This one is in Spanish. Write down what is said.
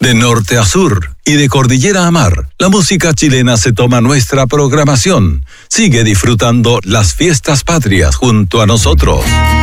De norte a sur y de cordillera a mar, la música chilena se toma nuestra programación. Sigue disfrutando las fiestas patrias junto a nosotros.